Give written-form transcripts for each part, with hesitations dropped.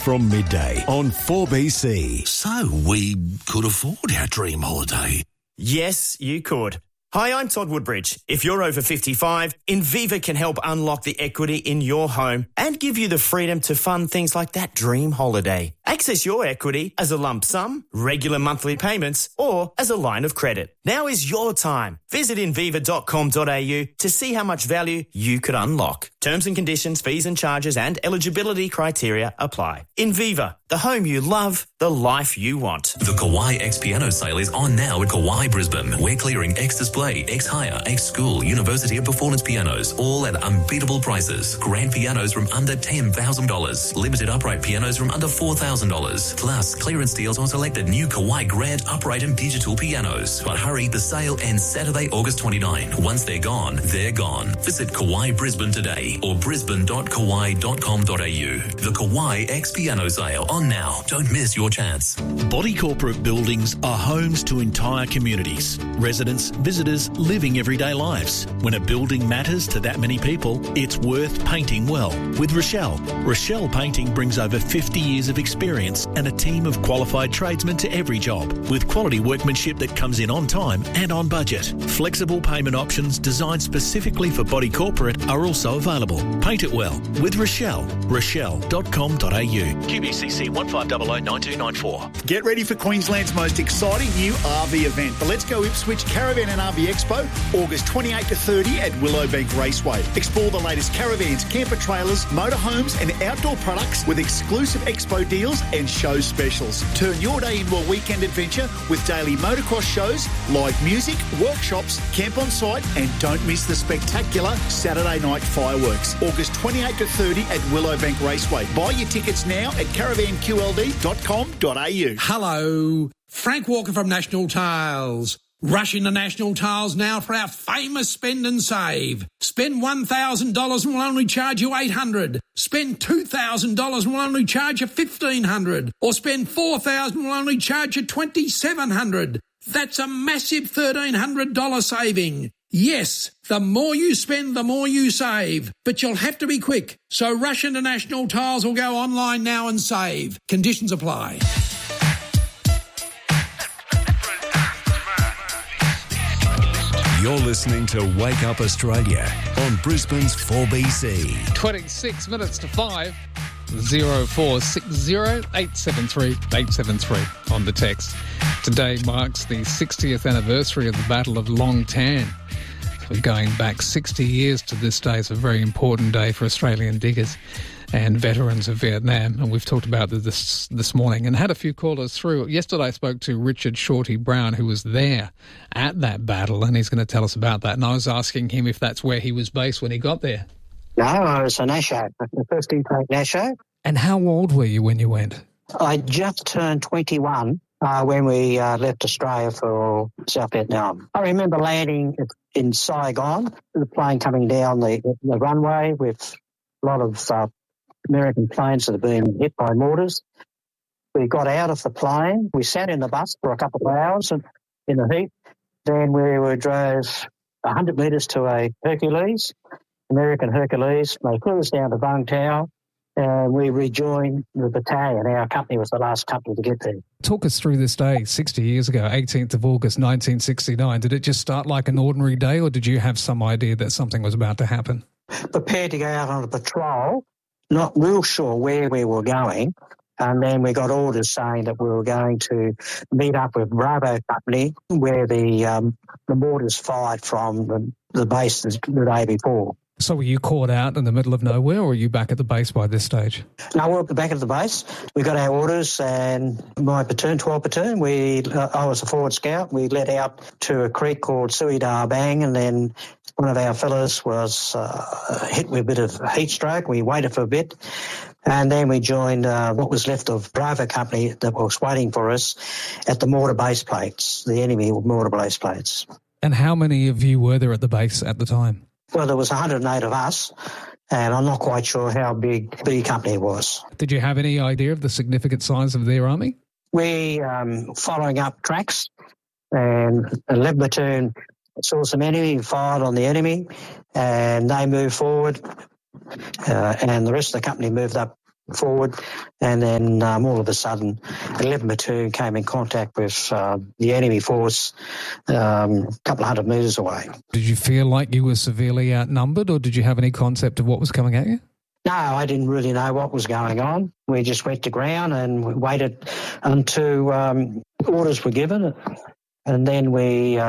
from midday on 4BC. So we could afford our dream holiday. Yes, you could. Hi, I'm Todd Woodbridge. If you're over 55, Inviva can help unlock the equity in your home and give you the freedom to fund things like that dream holiday. Access your equity as a lump sum, regular monthly payments, or as a line of credit. Now is your time. Visit inviva.com.au to see how much value you could unlock. Terms and conditions, fees and charges and eligibility criteria apply. Inviva, the home you love, the life you want. The Kauai X Piano sale is on now at Kauai Brisbane. We're clearing X Display, X Hire, X School, University of Performance pianos, all at unbeatable prices. Grand pianos from under $10,000. Limited upright pianos from under $4,000. Plus, clearance deals on selected new Kauai Grand upright and digital pianos. But hurry, the sale ends Saturday, August 29. Once they're gone, they're gone. Visit Kauai Brisbane today or brisbane.kauai.com.au. The Kauai X Piano sale on now. Don't miss your chance. Body Corporate buildings are homes to entire communities. Residents, visitors, living everyday lives. When a building matters to that many people, it's worth painting well. With Rochelle. Rochelle Painting brings over 50 years of experience and a team of qualified tradesmen to every job, with quality workmanship that comes in on time and on budget. Flexible payment options designed specifically for Body Corporate are also available. Paint it well with Rochelle. Rochelle.com.au. QBCC 15009294. Get ready for Queensland's most exciting new RV event, the Let's Go Ipswich Caravan and RV Expo, August 28 to 30 at Willowbank Raceway. Explore the latest caravans, camper trailers, motorhomes and outdoor products with exclusive expo deals and show specials. Turn your day into a weekend adventure with daily motocross shows, live music, workshops, camp on site, and don't miss the spectacular Saturday night fireworks. August 28 to 30 at Willowbank Raceway. Buy your tickets now at caravanqld.com.au. Hello, Frank Walker from National Tiles. Rush into National Tiles now for our famous spend and save. Spend $1,000 and we'll only charge you $800. Spend $2,000 and we'll only charge you $1,500. Or spend $4,000 and we'll only charge you $2,700. That's a massive $1,300 saving. Yes, the more you spend, the more you save. But you'll have to be quick. So rush into National Tiles or go online now and save. Conditions apply. You're listening to Wake Up Australia on Brisbane's 4BC. 26 minutes to 5. 0460 873 873 on the text. Today marks the 60th anniversary of the Battle of Long Tan. We're going back 60 years to this day. It's a very important day for Australian diggers and veterans of Vietnam, and we've talked about this morning and had a few callers through. Yesterday I spoke to Richard Shorty Brown, who was there at that battle, and he's going to tell us about that. And I was asking him if that's where he was based when he got there. No, I was a Nasho, the first intake Nasho. And how old were you when you went? I just turned 21 when we left Australia for South Vietnam. I remember landing in Saigon, the plane coming down the runway with a lot of American planes that had been hit by mortars. We got out of the plane. We sat in the bus for a couple of hours in the heat. Then we drove 100 metres to a Hercules, American Hercules. They flew us down to Vung Tau, and we rejoined the battalion. Our company was the last company to get there. Talk us through this day, 60 years ago, 18th of August 1969. Did it just start like an ordinary day, or did you have some idea that something was about to happen? Prepared to go out on a patrol, not real sure where we were going, and then we got orders saying that we were going to meet up with Bravo Company, where the mortars fired from the base the day before. So were you caught out in the middle of nowhere, or were you back at the base by this stage? No, we were back at the base. We got our orders, and my platoon, 12 platoon, I was a forward scout. We led out to a creek called Sui Da Bang, and then one of our fellows was hit with a bit of heat stroke. We waited for a bit, and then we joined what was left of Bravo Company that was waiting for us at the mortar base plates, the enemy mortar base plates. And how many of you were there at the base at the time? Well, there was 108 of us, and I'm not quite sure how big B Company was. Did you have any idea of the significant size of their army? We, following up tracks, and 11 platoon saw some enemy, fired on the enemy, and they moved forward, and the rest of the company moved up forward, and then all of a sudden 11 Platoon came in contact with the enemy force a couple of hundred metres away. Did you feel like you were severely outnumbered, or did you have any concept of what was coming at you? No, I didn't really know what was going on. We just went to ground and we waited until orders were given. And then we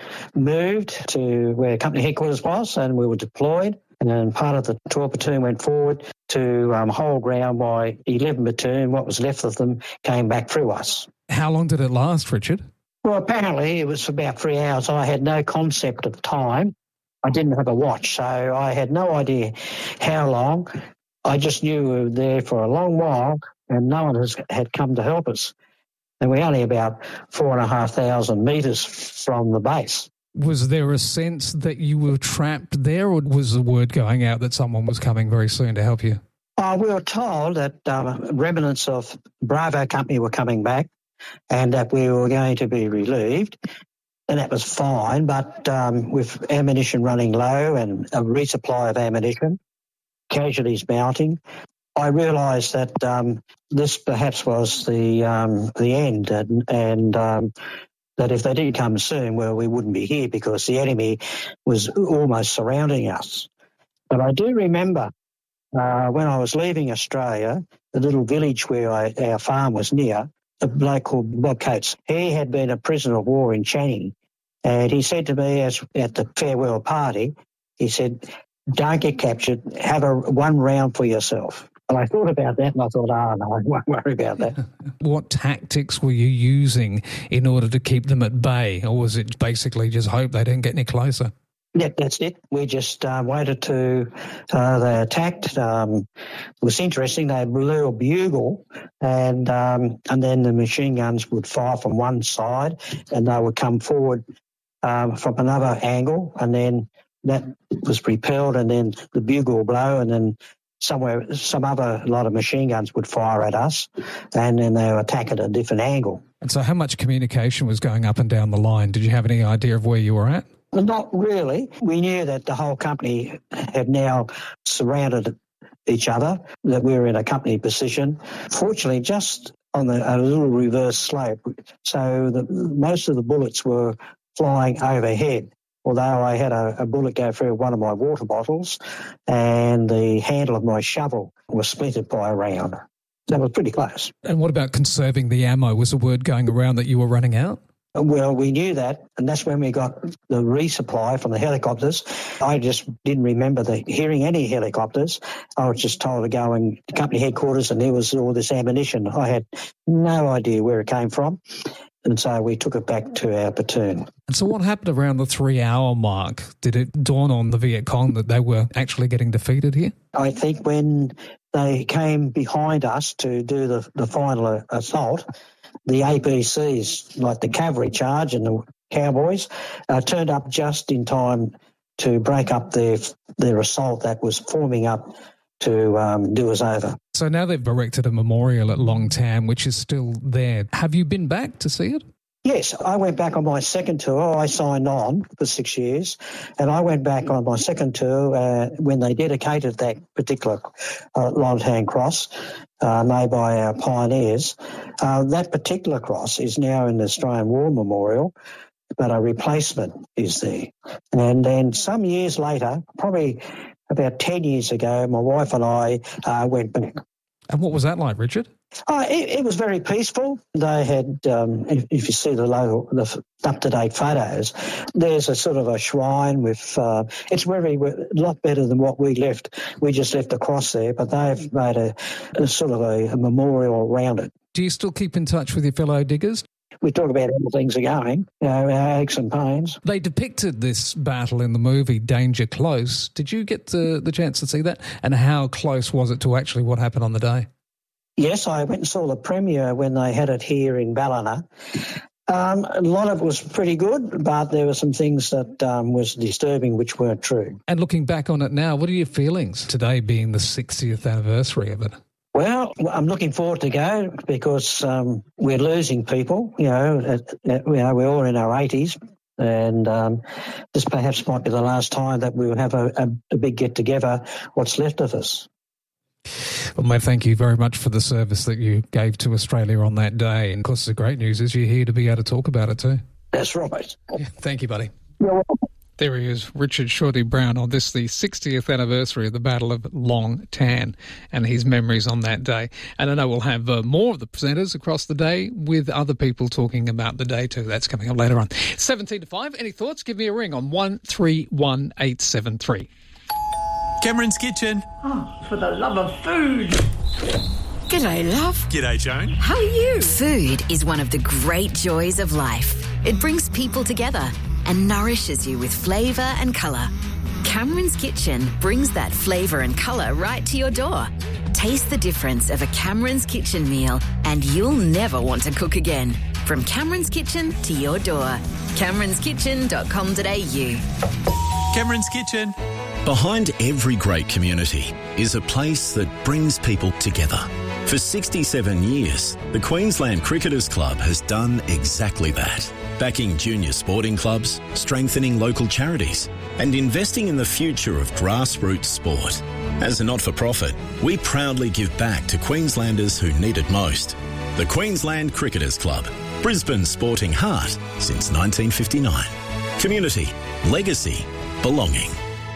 moved to where company headquarters was, and we were deployed. And then part of the 12 Platoon went forward to hold ground while 11 Platoon, what was left of them, came back through us. How long did it last, Richard? Well, apparently it was about 3 hours. I had no concept of time. I didn't have a watch, so I had no idea how long. I just knew we were there for a long while and no one had come to help us. And we're only about 4,500 metres from the base. Was there a sense that you were trapped there, or was the word going out that someone was coming very soon to help you? We were told that remnants of Bravo Company were coming back and that we were going to be relieved. And that was fine, but with ammunition running low and a resupply of ammunition, casualties mounting, I realised that this perhaps was the end, and that if they didn't come soon, well, we wouldn't be here because the enemy was almost surrounding us. But I do remember when I was leaving Australia, the little village where our farm was near, a bloke called Bob Coates. He had been a prisoner of war in Channing, and he said to me at the farewell party, he said, "Don't get captured, have one round for yourself." And I thought about that and I thought, no, I won't worry about that. What tactics were you using in order to keep them at bay, or was it basically just hope they didn't get any closer? Yeah, that's it. We just waited to they attacked. It was interesting. They blew a bugle, and then the machine guns would fire from one side, and they would come forward from another angle, and then that was repelled, and then the bugle would blow, and then some other lot of machine guns would fire at us, and then they would attack at a different angle. And so, how much communication was going up and down the line? Did you have any idea of where you were at? Not really. We knew that the whole company had now surrounded each other, that we were in a company position. Fortunately, just on a little reverse slope, so most of the bullets were flying overhead, although I had a bullet go through one of my water bottles and the handle of my shovel was splintered by a round. That was pretty close. And what about conserving the ammo? Was the word going around that you were running out? Well, we knew that, and that's when we got the resupply from the helicopters. I just didn't remember hearing any helicopters. I was just told to go in company headquarters and there was all this ammunition. I had no idea where it came from, and so we took it back to our platoon. And so what happened around the 3-hour mark? Did it dawn on the Viet Cong that they were actually getting defeated here? I think when they came behind us to do the final assault, the APCs, like the cavalry charge and the cowboys, turned up just in time to break up their assault that was forming up to do us over. So now they've erected a memorial at Long Tan, which is still there. Have you been back to see it? Yes, I went back on my second tour. I signed on for 6 years, and I went back on my second tour when they dedicated that particular Long Tan cross made by our pioneers. That particular cross is now in the Australian War Memorial, but a replacement is there. And then some years later, probably about 10 years ago, my wife and I went back. And what was that like, Richard? It was very peaceful. They had, if you see the up-to-date photos, there's a sort of a shrine with, it's a lot better than what we left. We just left a cross there, but they've made a sort of a memorial around it. Do you still keep in touch with your fellow diggers? We talk about how things are going, our aches and pains. They depicted this battle in the movie Danger Close. Did you get the chance to see that? And how close was it to actually what happened on the day? Yes, I went and saw the premiere when they had it here in Ballina. A lot of it was pretty good, but there were some things that was disturbing which weren't true. And looking back on it now, what are your feelings today being the 60th anniversary of it? Well, I'm looking forward to go because we're losing people. We're all in our 80s, and this perhaps might be the last time that we will have a big get-together, what's left of us. Well, mate, thank you very much for the service that you gave to Australia on that day. And, of course, the great news is you're here to be able to talk about it too. That's right. Yeah, thank you, buddy. You're welcome. There he is, Richard Shorty Brown, on this, the 60th anniversary of the Battle of Long Tan, and his memories on that day. And I know we'll have more of the presenters across the day with other people talking about the day too. That's coming up later on. 17 to 5. Any thoughts? Give me a ring on 131873. Cameron's Kitchen. Oh, for the love of food. G'day, love. G'day, Joan. How are you? Food is one of the great joys of life. It brings people together and nourishes you with flavour and colour. Cameron's Kitchen brings that flavour and colour right to your door. Taste the difference of a Cameron's Kitchen meal and you'll never want to cook again. From Cameron's Kitchen to your door. CameronsKitchen.com.au. Cameron's Kitchen. Behind every great community is a place that brings people together. For 67 years, the Queensland Cricketers Club has done exactly that. Backing junior sporting clubs, strengthening local charities, and investing in the future of grassroots sport. As a not-for-profit, we proudly give back to Queenslanders who need it most. The Queensland Cricketers Club, Brisbane's sporting heart since 1959. Community, legacy, belonging.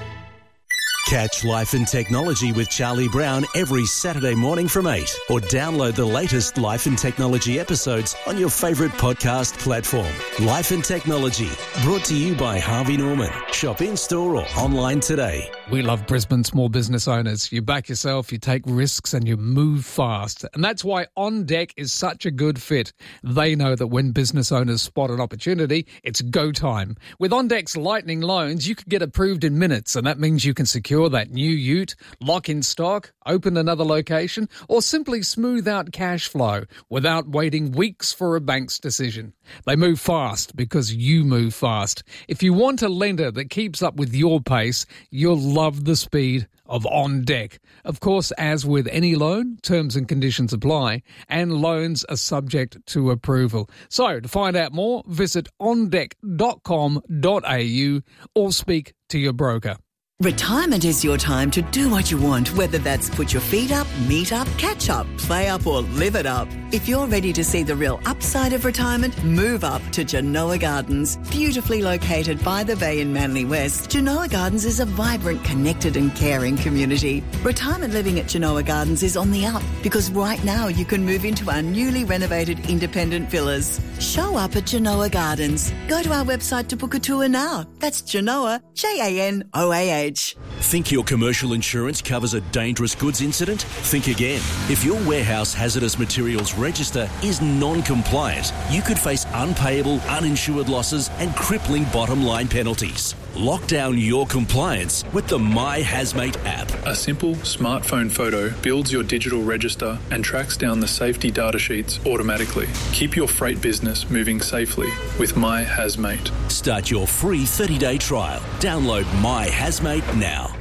Catch Life and Technology with Charlie Brown every Saturday morning from 8, or download the latest Life and Technology episodes on your favourite podcast platform. Life and Technology, brought to you by Harvey Norman. Shop in-store or online today. We love Brisbane small business owners. You back yourself, you take risks, and you move fast. And that's why On Deck is such a good fit. They know that when business owners spot an opportunity, it's go time. With On Deck's Lightning Loans, you can get approved in minutes, and that means you can secure that new ute, lock in stock, open another location, or simply smooth out cash flow without waiting weeks for a bank's decision. They move fast because you move fast. If you want a lender that keeps up with your pace, you'll love the speed of On Deck. Of course, as with any loan, terms and conditions apply, and loans are subject to approval. So, to find out more, visit ondeck.com.au or speak to your broker. Retirement is your time to do what you want, whether that's put your feet up, meet up, catch up, play up or live it up. If you're ready to see the real upside of retirement, move up to Genoa Gardens. Beautifully located by the bay in Manly West, Genoa Gardens is a vibrant, connected and caring community. Retirement living at Genoa Gardens is on the up because right now you can move into our newly renovated independent villas. Show up at Genoa Gardens. Go to our website to book a tour now. That's Genoa, Janoah. Think your commercial insurance covers a dangerous goods incident? Think again. If your warehouse hazardous materials register is non-compliant, you could face unpayable, uninsured losses and crippling bottom line penalties. Lock down your compliance with the My Hazmate app. A simple smartphone photo builds your digital register and tracks down the safety data sheets automatically. Keep your freight business moving safely with My Hazmate. Start your free 30-day trial. Download My Hazmate now.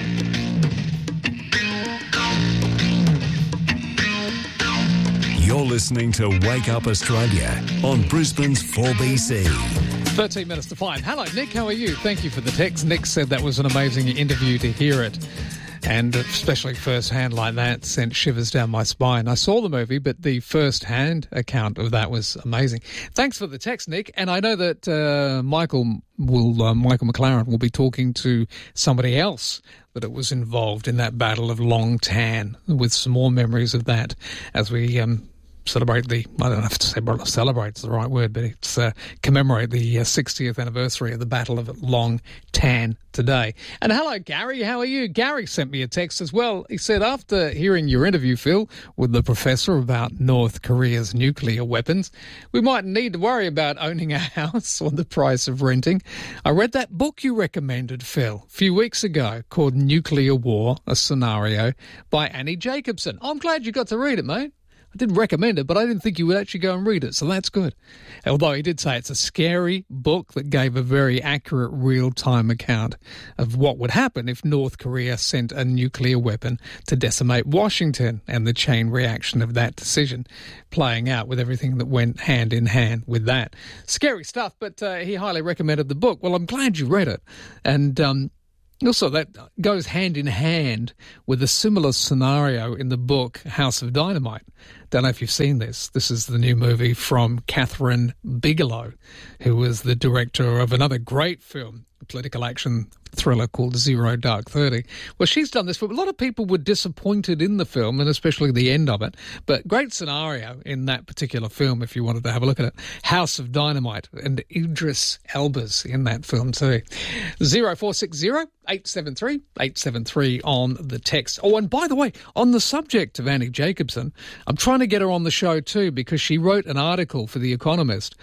You're listening to Wake Up Australia on Brisbane's 4BC. 13 minutes to 5. Hello, Nick. How are you? Thank you for the text. Nick said that was an amazing interview to hear it. And especially first-hand like that sent shivers down my spine. I saw the movie, but the first-hand account of that was amazing. Thanks for the text, Nick. And I know that Michael McLaren will be talking to somebody else that it was involved in that Battle of Long Tan, with some more memories of that as we celebrate I don't have to say celebrate's the right word, but it's commemorate the 60th anniversary of the Battle of Long Tan today. And hello, Gary. How are you? Gary sent me a text as well. He said, after hearing your interview, Phil, with the professor about North Korea's nuclear weapons, we might need to worry about owning a house or the price of renting. I read that book you recommended, Phil, a few weeks ago called Nuclear War, a Scenario by Annie Jacobson. I'm glad you got to read it, mate. I didn't recommend it, but I didn't think you would actually go and read it, so that's good. Although he did say it's a scary book that gave a very accurate real-time account of what would happen if North Korea sent a nuclear weapon to decimate Washington, and the chain reaction of that decision playing out with everything that went hand in hand with that. Scary stuff, but he highly recommended the book. Well, I'm glad you read it. And Also, that goes hand in hand with a similar scenario in the book House of Dynamite. Don't know if you've seen this. This is the new movie from Catherine Bigelow, who was the director of another great film, a political action thriller called Zero Dark 30. Well, she's done this, but a lot of people were disappointed in the film, and especially the end of it. But great scenario in that particular film, if you wanted to have a look at it. House of Dynamite, and Idris Elba's in that film too. 0460 873 873 on the text. Oh, and by the way, on the subject of Annie Jacobsen, I'm trying to get her on the show too, because she wrote an article for The Economist.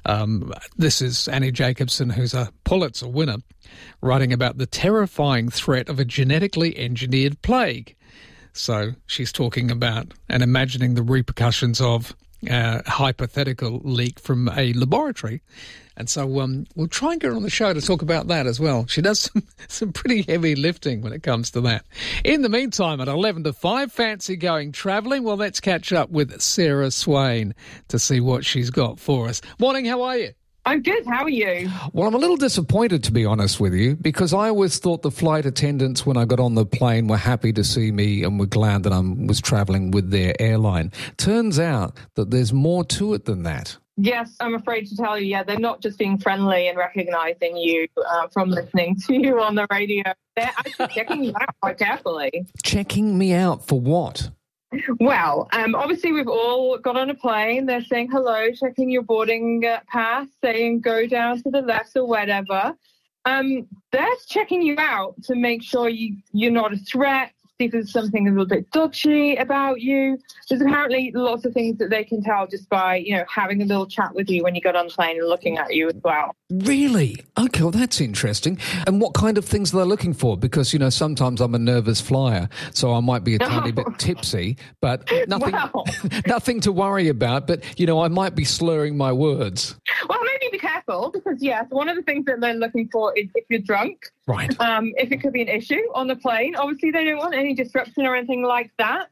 This is Annie Jacobsen, who's a Pulitzer winner, writing about the terrifying threat of a genetically engineered plague. So she's talking about and imagining the repercussions of a hypothetical leak from a laboratory. And so we'll try and get her on the show to talk about that as well. She does some pretty heavy lifting when it comes to that. In the meantime, at 11 to 5, fancy going travelling? Well, let's catch up with Sarah Swain to see what she's got for us. Morning, how are you? I'm good. How are you? Well, I'm a little disappointed, to be honest with you, because I always thought the flight attendants, when I got on the plane, were happy to see me and were glad that I was travelling with their airline. Turns out that there's more to it than that. Yes, I'm afraid to tell you, yeah, they're not just being friendly and recognising you from listening to you on the radio. They're actually checking you out quite carefully. Checking me out for what? Well, obviously we've all got on a plane. They're saying hello, checking your boarding pass, saying go down to the left or whatever. They're checking you out to make sure you're not a threat, see if there's something a little bit dodgy about you. There's apparently lots of things that they can tell just by, having a little chat with you when you get on the plane and looking at you as well. Really? Okay, well, that's interesting. And what kind of things are they looking for? Because, sometimes I'm a nervous flyer, so I might be a tiny bit tipsy, but nothing to worry about. But, I might be slurring my words. Well, maybe be careful because, yes, one of the things that they're looking for is if you're drunk. Right. If it could be an issue on the plane. Obviously, they don't want any disruption or anything like that.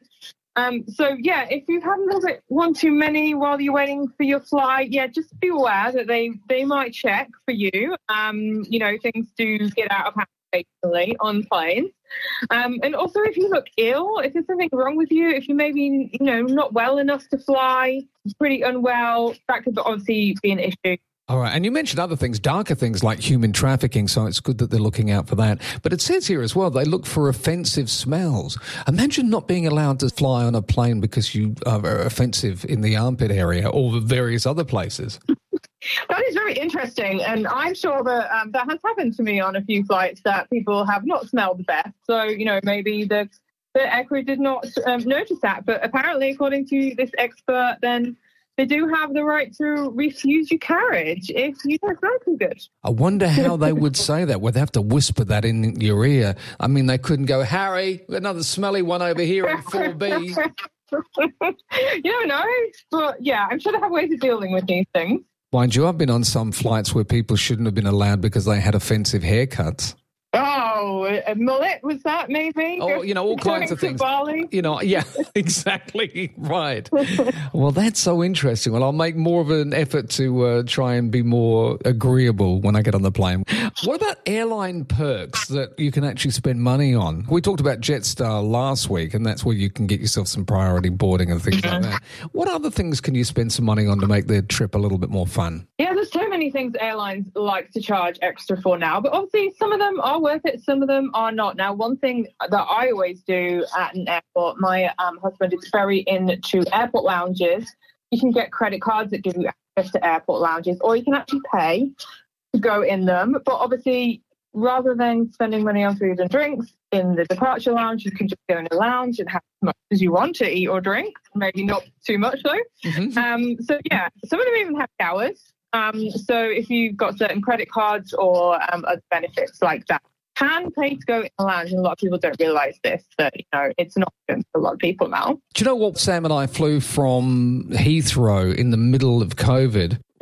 If you've had a little bit one too many while you're waiting for your flight, just be aware that they might check for you. Things do get out of hand occasionally on planes. And also, if you look ill, if there's something wrong with you, if you maybe, not well enough to fly, pretty unwell, that could obviously be an issue. All right, and you mentioned other things, darker things like human trafficking, so it's good that they're looking out for that. But it says here as well, they look for offensive smells. Imagine not being allowed to fly on a plane because you are offensive in the armpit area or various other places. That is very interesting, and I'm sure that that has happened to me on a few flights that people have not smelled the best. So, maybe the aircrew did not notice that. But apparently, according to this expert, then they do have the right to refuse you carriage if you don't smell too good. I wonder how they would say that. Would they have to whisper that in your ear? I mean, they couldn't go, Harry, another smelly one over here in 4B. You don't know. But, I'm sure they have ways of dealing with these things. Mind you, I've been on some flights where people shouldn't have been allowed because they had offensive haircuts. Oh, a mullet, was that maybe? Oh, all kinds of things. Bali? Yeah, exactly, right. Well, that's so interesting. Well, I'll make more of an effort to try and be more agreeable when I get on the plane. What about airline perks that you can actually spend money on? We talked about Jetstar last week, and that's where you can get yourself some priority boarding and things like that. What other things can you spend some money on to make their trip a little bit more fun? Yeah, there's so many things airlines like to charge extra for now, but obviously some of them are worth it, some of them are not. Now, one thing that I always do at an airport, my husband is very into airport lounges. You can get credit cards that give you access to airport lounges, or you can actually pay to go in them. But obviously, rather than spending money on food and drinks in the departure lounge, you can just go in the lounge and have as much as you want to eat or drink. Maybe not too much, though. Mm-hmm. Some of them even have showers. So if you've got certain credit cards or other benefits like that, can pay to go in the lounge, and a lot of people don't realise this, that, it's an option for a lot of people now. Do you know what? Sam and I flew from Heathrow in the middle of COVID,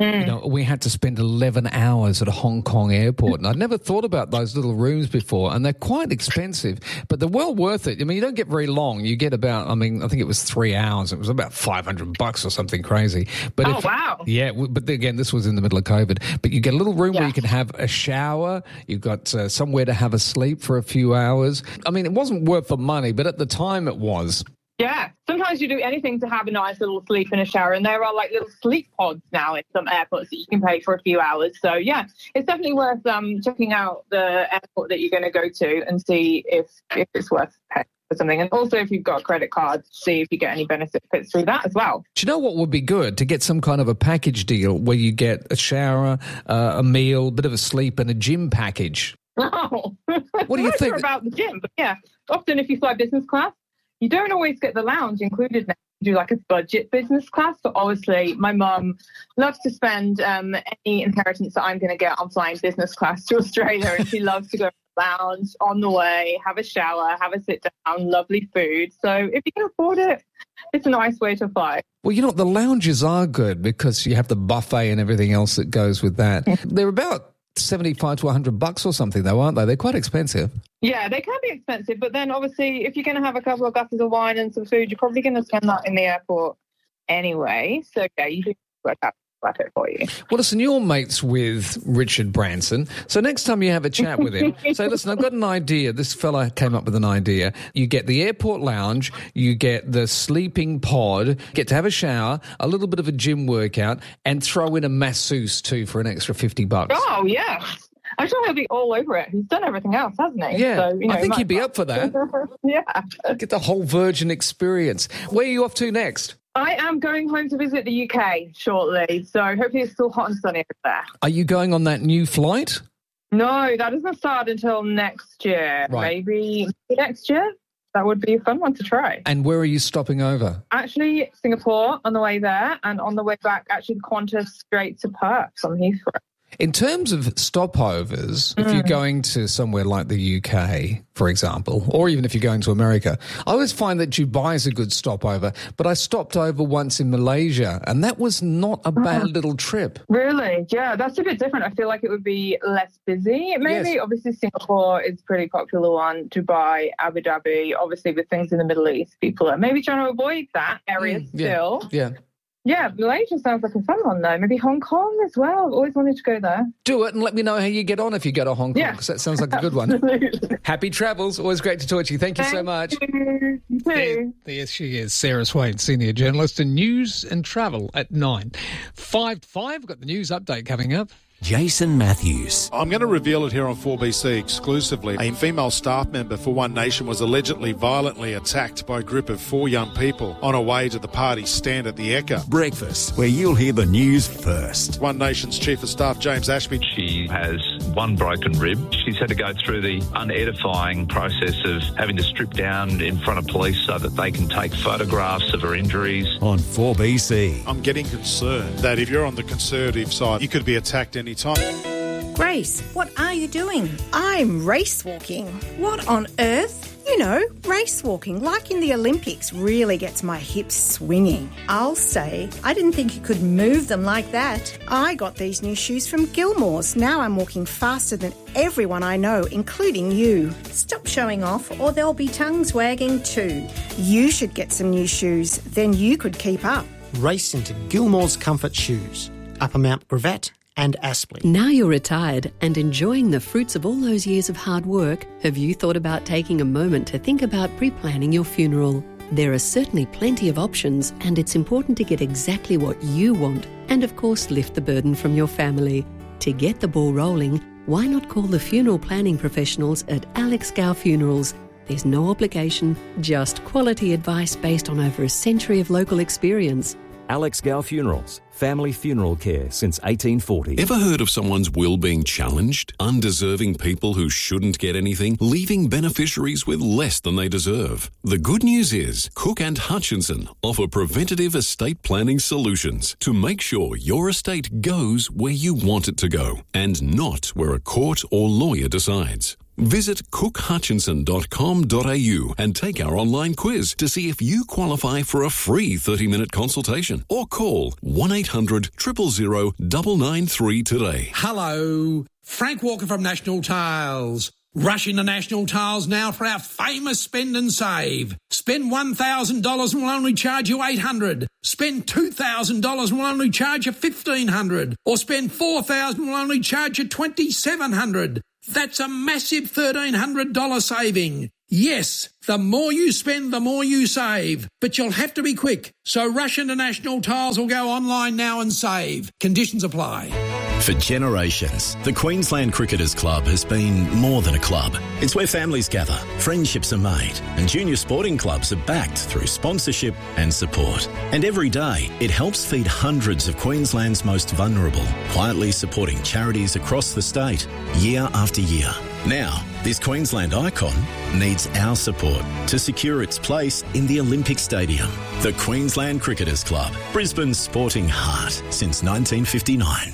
You know, we had to spend 11 hours at a Hong Kong airport, and I'd never thought about those little rooms before, and they're quite expensive, but they're well worth it. I mean, you don't get very long. You get about, I think it was 3 hours. It was about $500 or something crazy. But wow. Yeah, but again, this was in the middle of COVID. But you get a little room where you can have a shower. You've got somewhere to have a sleep for a few hours. I mean, it wasn't worth the money, but at the time it was. Yeah, sometimes you do anything to have a nice little sleep and a shower, and there are like little sleep pods now in some airports that you can pay for a few hours. So yeah, it's definitely worth checking out the airport that you're going to go to and see if it's worth paying for something. And also, if you've got a credit card, see if you get any benefits through that as well. Do you know what would be good? To get some kind of a package deal where you get a shower, a meal, a bit of a sleep, and a gym package. Oh, what do you think? Sure about the gym, but yeah, often if you fly business class, you don't always get the lounge included now. You do like a budget business class, but obviously my mum loves to spend any inheritance that I'm going to get on flying business class to Australia, and she loves to go to the lounge on the way, have a shower, have a sit down, lovely food. So if you can afford it, it's a nice way to fly. Well, you know, the lounges are good because you have the buffet and everything else that goes with that. They're about $75 to $100 or something, though, aren't they? They're quite expensive. Yeah, they can be expensive, but then obviously if you're going to have a couple of glasses of wine and some food, you're probably going to spend that in the airport anyway. So yeah, you do work out it for you. Well, listen, you're mates with Richard Branson, so next time you have a chat with him, say, listen, I've got an idea. This fella came up with an idea. You get the airport lounge, you get the sleeping pod, get to have a shower, a little bit of a gym workout, and throw in a masseuse too for an extra $50. Oh, yeah. I'm sure he'll be all over it. He's done everything else, hasn't he? Yeah, so, I think he'd be up for that. Yeah. Get the whole Virgin experience. Where are you off to next? I am going home to visit the UK shortly, so hopefully it's still hot and sunny over there. Are you going on that new flight? No, that doesn't start until next year. Right. Maybe next year. That would be a fun one to try. And where are you stopping over? Actually, Singapore on the way there, and on the way back, actually Qantas straight to Perth from Heathrow. In terms of stopovers, if you're going to somewhere like the UK, for example, or even if you're going to America, I always find that Dubai is a good stopover, but I stopped over once in Malaysia, and that was not a bad little trip. Really? Yeah, that's a bit different. I feel like it would be less busy. Maybe, obviously, Singapore is a pretty popular one, Dubai, Abu Dhabi, obviously with things in the Middle East, people are maybe trying to avoid that area still. Yeah. Yeah, Malaysia sounds like a fun one, though. Maybe Hong Kong as well. I've always wanted to go there. Do it and let me know how you get on if you go to Hong Kong, because that sounds like a good one. Happy travels. Always great to talk to you. Thank you so much. You too. Yes, she is. Sarah Swain, senior journalist in news and travel at 9. 5 to 5, we've got the news update coming up. Jason Matthews. I'm going to reveal it here on 4BC exclusively. A female staff member for One Nation was allegedly violently attacked by a group of 4 young people on her way to the party stand at the Ekka. Breakfast, where you'll hear the news first. One Nation's Chief of Staff, James Ashby. She has 1 broken rib. She's had to go through the unedifying process of having to strip down in front of police so that they can take photographs of her injuries. On 4BC. I'm getting concerned that if you're on the Conservative side, you could be attacked any time. Grace, what are you doing? I'm race walking. What on earth? You know, race walking, like in the Olympics, really gets my hips swinging. I'll say, I didn't think you could move them like that. I got these new shoes from Gilmore's. Now I'm walking faster than everyone I know, including you. Stop showing off or there'll be tongues wagging too. You should get some new shoes, then you could keep up. Race into Gilmore's Comfort Shoes, Upper Mount Gravatt and Aspley. Now you're retired and enjoying the fruits of all those years of hard work, have you thought about taking a moment to think about pre-planning your funeral? There are certainly plenty of options, and it's important to get exactly what you want and, of course, lift the burden from your family. To get the ball rolling, why not call the funeral planning professionals at Alex Gow Funerals? There's no obligation, just quality advice based on over a century of local experience. Alex Gow Funerals, family funeral care since 1840. Ever heard of someone's will being challenged? Undeserving people who shouldn't get anything, leaving beneficiaries with less than they deserve. The good news is Cook and Hutchinson offer preventative estate planning solutions to make sure your estate goes where you want it to go and not where a court or lawyer decides. Visit cookhutchinson.com.au and take our online quiz to see if you qualify for a free 30-minute consultation, or call 1800 000 993 today. Hello, Frank Walker from National Tiles. Rush into National Tiles now for our famous spend and save. Spend $1,000 and we'll only charge you $800. Spend $2,000 and we'll only charge you $1,500. Or spend $4,000 and we'll only charge you $2,700. That's a massive $1,300 saving. Yes, the more you spend, the more you save. But you'll have to be quick. So rush into National Tiles or go online now and save. Conditions apply. For generations, the Queensland Cricketers Club has been more than a club. It's where families gather, friendships are made, and junior sporting clubs are backed through sponsorship and support. And every day, it helps feed hundreds of Queensland's most vulnerable, quietly supporting charities across the state, year after year. Now, this Queensland icon needs our support to secure its place in the Olympic Stadium. The Queensland Cricketers Club, Brisbane's sporting heart since 1959.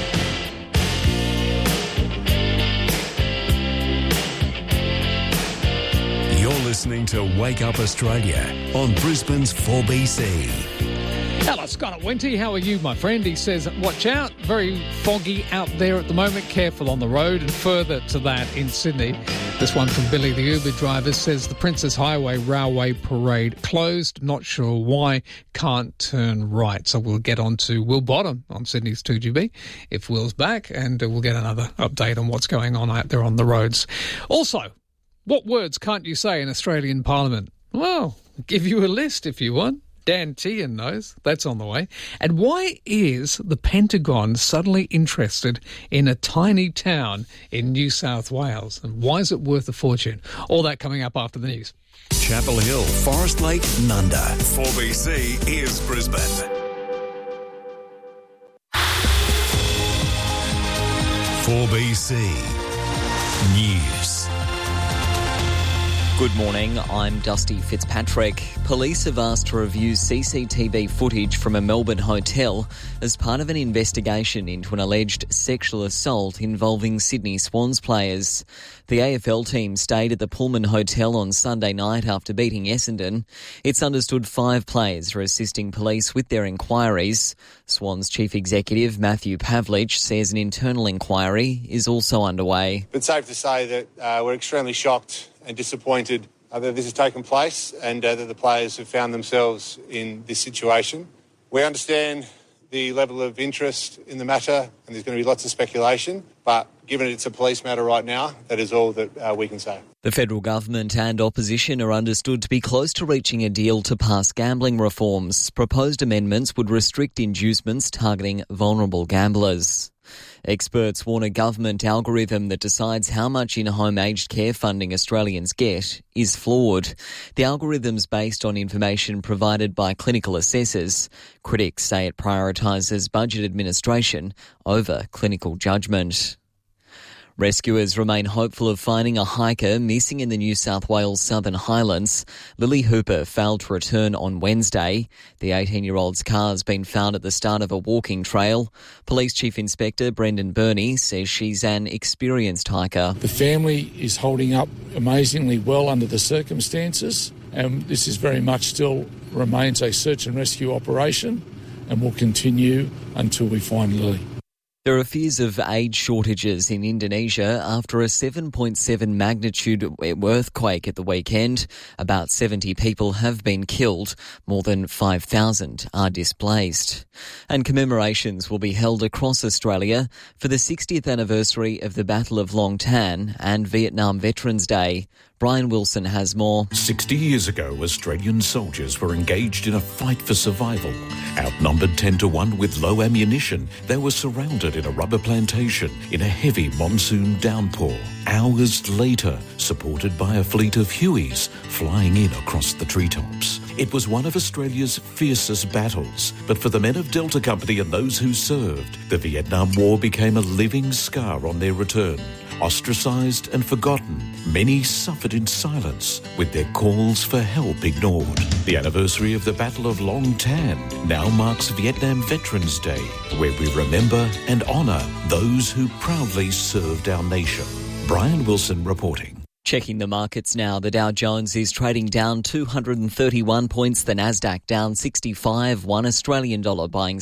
Listening to Wake Up Australia on Brisbane's 4BC. Hello, Scott at Wenty. How are you, my friend? He says, watch out. Very foggy out there at the moment. Careful on the road. And further to that in Sydney, this one from Billy, the Uber driver, says the Princess Highway Railway Parade closed. Not sure why. Can't turn right. So we'll get on to Will Bottom on Sydney's 2GB if Will's back, and we'll get another update on what's going on out there on the roads. Also, what words can't you say in Australian Parliament? Well, I'll give you a list if you want. Dan Tehan knows. That's on the way. And why is the Pentagon suddenly interested in a tiny town in New South Wales? And why is it worth a fortune? All that coming up after the news. Chapel Hill, Forest Lake, Nunda. 4BC is Brisbane. 4BC News. Good morning, I'm Dusty Fitzpatrick. Police have asked to review CCTV footage from a Melbourne hotel as part of an investigation into an alleged sexual assault involving Sydney Swans players. The AFL team stayed at the Pullman Hotel on Sunday night after beating Essendon. It's understood 5 players are assisting police with their inquiries. Swans Chief Executive Matthew Pavlich says an internal inquiry is also underway. It's safe to say that we're extremely shocked and disappointed that this has taken place and that the players have found themselves in this situation. We understand the level of interest in the matter and there's going to be lots of speculation, but given it's a police matter right now, that is all that we can say. The federal government and opposition are understood to be close to reaching a deal to pass gambling reforms. Proposed amendments would restrict inducements targeting vulnerable gamblers. Experts warn a government algorithm that decides how much in-home aged care funding Australians get is flawed. The algorithm's based on information provided by clinical assessors. Critics say it prioritises budget administration over clinical judgment. Rescuers remain hopeful of finding a hiker missing in the New South Wales Southern Highlands. Lily Hooper failed to return on Wednesday. The 18-year-old's car has been found at the start of a walking trail. Police Chief Inspector Brendan Burney says she's an experienced hiker. The family is holding up amazingly well under the circumstances, and this is very much still remains a search and rescue operation and will continue until we find Lily. There are fears of aid shortages in Indonesia after a 7.7 magnitude earthquake at the weekend. About 70 people have been killed. More than 5,000 are displaced. And commemorations will be held across Australia for the 60th anniversary of the Battle of Long Tan and Vietnam Veterans Day. Brian Wilson has more. 60 years ago, Australian soldiers were engaged in a fight for survival. Outnumbered 10-1 with low ammunition, they were surrounded in a rubber plantation in a heavy monsoon downpour. Hours later, supported by a fleet of Hueys flying in across the treetops. It was one of Australia's fiercest battles, but for the men of Delta Company and those who served, the Vietnam War became a living scar on their return. Ostracised and forgotten, many suffered in silence with their calls for help ignored. The anniversary of the Battle of Long Tan now marks Vietnam Veterans Day, where we remember and honour those who proudly served our nation. Brian Wilson reporting. Checking the markets now, the Dow Jones is trading down 231 points, the Nasdaq down 65, $1 Australian dollar buying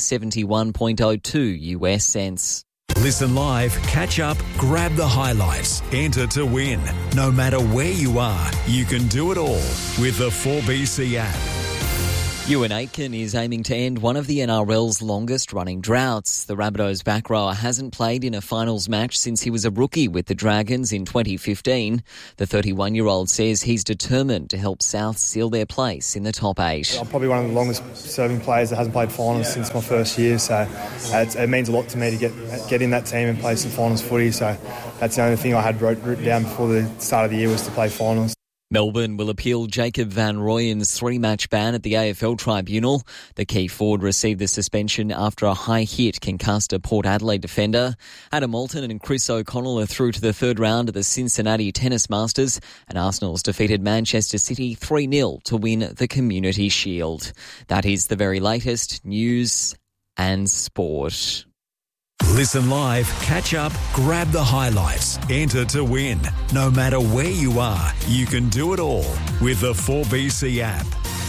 71.02 US cents. Listen live, catch up, grab the highlights, enter to win. No matter where you are, you can do it all with the 4BC app. Ewan Aitken is aiming to end one of the NRL's longest-running droughts. The Rabbitohs back rower hasn't played in a finals match since he was a rookie with the Dragons in 2015. The 31-year-old says he's determined to help South seal their place in the top 8. I'm probably one of the longest-serving players that hasn't played finals since my first year, so it means a lot to me to get in that team and play some finals footy. So that's the only thing I had written down before the start of the year was to play finals. Melbourne will appeal Jacob Van Rooyen's 3-match ban at the AFL Tribunal. The key forward received the suspension after a high hit concussed a Port Adelaide defender. Adam Alton and Chris O'Connell are through to the third round of the Cincinnati Tennis Masters, and Arsenal's defeated Manchester City 3-0 to win the Community Shield. That is the very latest news and sport. Listen live, catch up, grab the highlights, enter to win. No matter where you are, you can do it all with the 4BC app.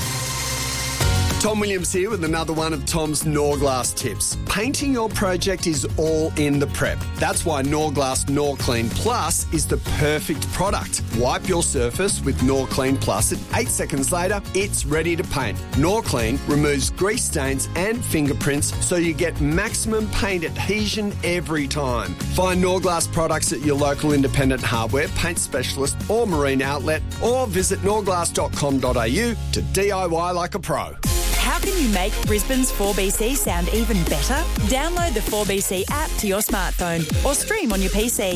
Tom Williams here with another one of Tom's Norglass tips. Painting your project is all in the prep. That's why Norglass Norclean Plus is the perfect product. Wipe your surface with Norclean Plus and 8 seconds later, it's ready to paint. Norclean removes grease stains and fingerprints so you get maximum paint adhesion every time. Find Norglass products at your local independent hardware, paint specialist or marine outlet, or visit norglass.com.au to DIY like a pro. How can you make Brisbane's 4BC sound even better? Download the 4BC app to your smartphone or stream on your PC.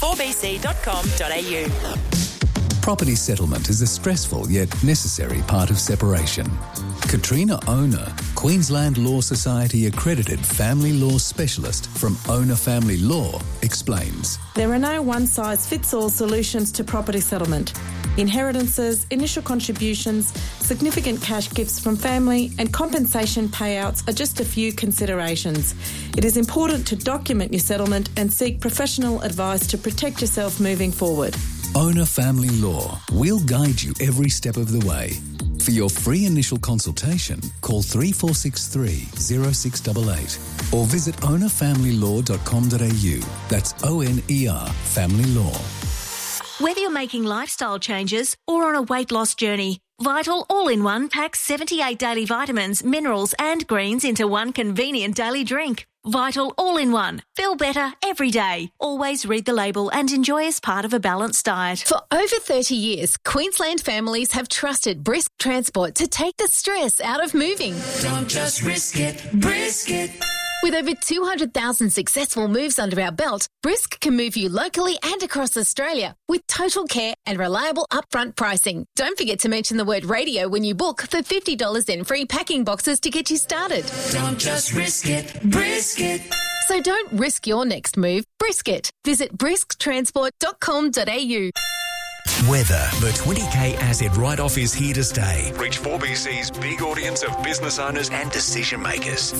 4bc.com.au. Property settlement is a stressful yet necessary part of separation. Katrina Owner, Queensland Law Society accredited family law specialist from Owner Family Law, explains. There are no one-size-fits-all solutions to property settlement. Inheritances, initial contributions, significant cash gifts from family and compensation payouts are just a few considerations. It is important to document your settlement and seek professional advice to protect yourself moving forward. Owner Family Law. We'll guide you every step of the way. For your free initial consultation, call 3463 0688 or visit ownerfamilylaw.com.au. That's ONER Family Law. Whether you're making lifestyle changes or on a weight loss journey, Vital All-in-One packs 78 daily vitamins, minerals and greens into one convenient daily drink. Vital All-in-One. Feel better every day. Always read the label and enjoy as part of a balanced diet. For over 30 years, Queensland families have trusted Brisk Transport to take the stress out of moving. Don't just risk it, brisk it. With over 200,000 successful moves under our belt, Brisk can move you locally and across Australia with total care and reliable upfront pricing. Don't forget to mention the word radio when you book for $50 in free packing boxes to get you started. Don't just risk it, brisk it. So don't risk your next move, brisk it. Visit brisktransport.com.au. Weather. The 20K asset write-off is here to stay. Reach 4BC's big audience of business owners and decision makers.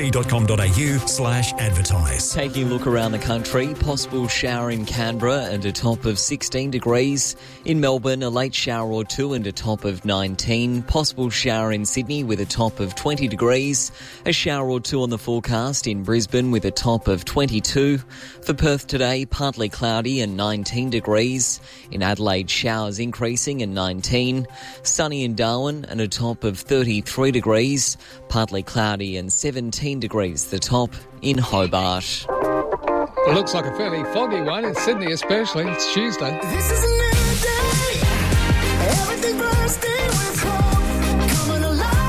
4bc.com.au/advertise. Taking a look around the country, possible shower in Canberra and a top of 16 degrees. In Melbourne, a late shower or two and a top of 19. Possible shower in Sydney with a top of 20 degrees. A shower or two on the forecast in Brisbane with a top of 22. For Perth today, partly cloudy and 19 degrees. In Adelaide, showers increasing and 19. Sunny in Darwin and a top of 33 degrees. Partly cloudy and 17 degrees the top in Hobart. It looks like a fairly foggy one in Sydney especially. It's Tuesday. This is a new day. Everything bursting with hope. Coming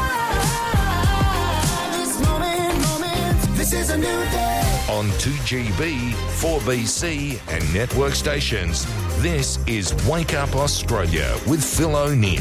alive. This moment. This is a new day. On 2GB, 4BC and network stations. This is Wake Up Australia with Phil O'Neill.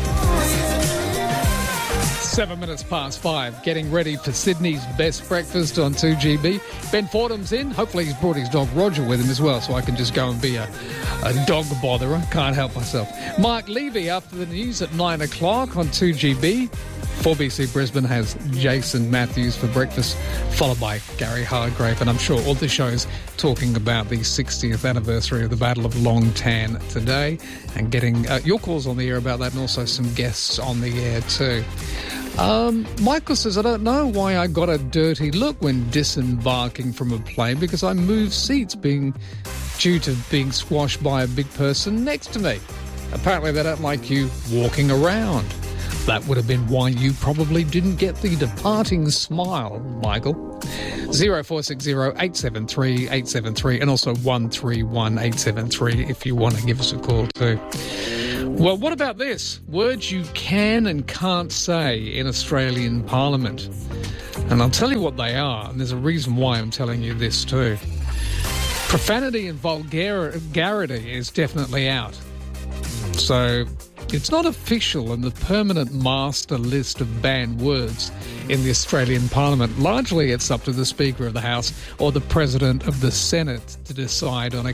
7 minutes past 5, getting ready for Sydney's best breakfast on 2GB. Ben Fordham's in. Hopefully he's brought his dog Roger with him as well, so I can just go and be a dog botherer. Can't help myself. Mark Levy after the news at 9 o'clock on 2GB. 4BC Brisbane has Jason Matthews for breakfast, followed by Gary Hargrave. And I'm sure all the shows talking about the 60th anniversary of the Battle of Long Tan today and getting your calls on the air about that, and also some guests on the air too. Michael says, I don't know why I got a dirty look when disembarking from a plane because I moved seats due to being squashed by a big person next to me. Apparently they don't like you walking around. That would have been why you probably didn't get the departing smile, Michael. 0460 873 873 and also 131 873 if you want to give us a call too. Well, what about this? Words you can and can't say in Australian Parliament. And I'll tell you what they are, and there's a reason why I'm telling you this too. Profanity and vulgarity is definitely out. So it's not official in the permanent master list of banned words in the Australian Parliament. Largely it's up to the Speaker of the House or the President of the Senate to decide on a